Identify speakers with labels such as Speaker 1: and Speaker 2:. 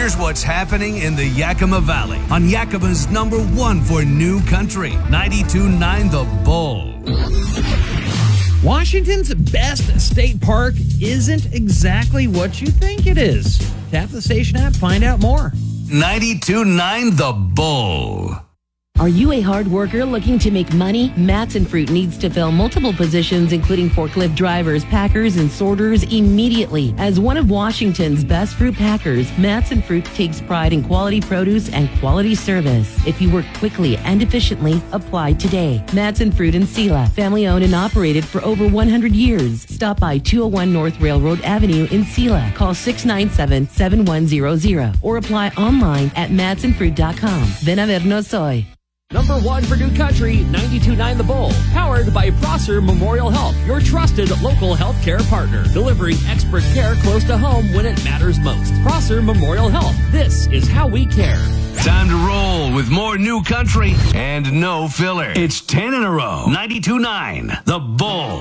Speaker 1: Here's what's happening in the Yakima Valley on Yakima's number one for new country, 92.9 The Bull.
Speaker 2: Washington's best state park isn't exactly what you think it is. Tap the station app, find out more.
Speaker 1: 92.9 The Bull.
Speaker 3: Are you a hard worker looking to make money? Matson Fruit needs to fill multiple positions, including forklift drivers, packers, and sorters immediately. As one of Washington's best fruit packers, Matson Fruit takes pride in quality produce and quality service. If you work quickly and efficiently, apply today. Matson Fruit in Sela, family owned and operated for over 100 years. Stop by 201 North Railroad Avenue in Sela. Call 697-7100 or apply online at matsonfruit.com. Ven a vernos hoy.
Speaker 4: Number one for new country, 92.9 The Bull. Powered by Prosser Memorial Health, your trusted local healthcare partner. Delivering expert care close to home when it matters most. Prosser Memorial Health. This is how we care.
Speaker 1: Time to roll with more new country and no filler. It's 10 in a row. 92.9 The Bull.